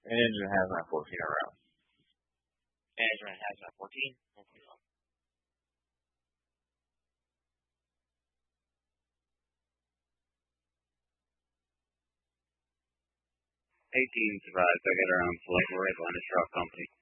Engine hazmat 14 around. Engine hazmat 14. 18 survived. I got her on select rifle and a truck company.